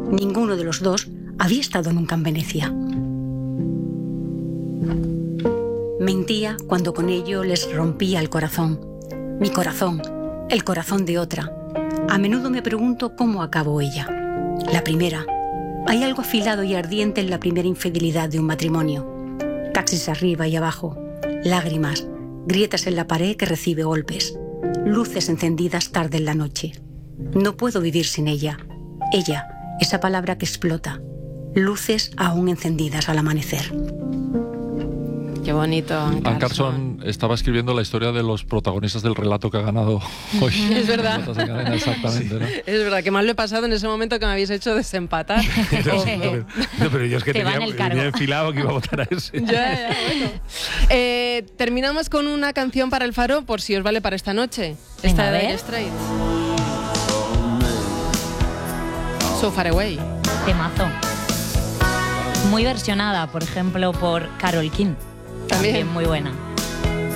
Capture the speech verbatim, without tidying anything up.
Ninguno de los dos había estado nunca en Venecia. Mentía cuando con ello les rompía el corazón. Mi corazón, el corazón de otra. A menudo me pregunto cómo acabó ella. La primera. Hay algo afilado y ardiente en la primera infidelidad de un matrimonio. Taxis arriba y abajo, lágrimas, grietas en la pared que recibe golpes, luces encendidas tarde en la noche. No puedo vivir sin ella. Ella, esa palabra que explota. Luces aún encendidas al amanecer. Qué bonito, Anne Carson. Anne Carson estaba escribiendo la historia de los protagonistas del relato que ha ganado hoy. Es verdad. Exactamente, ¿no? Es verdad, que mal lo he pasado en ese momento que me habéis hecho desempatar. no, no, pero, no, pero yo es que Te tenía, tenía enfilado que iba a votar a ese. Ya, ya, bueno. Eh, terminamos con una canción para el Faro, por si os vale para esta noche. Venga, Esta a de ver. Dire Straits. So Far Away. Temazo. Muy versionada, por ejemplo, por Carole King. También. También muy buena.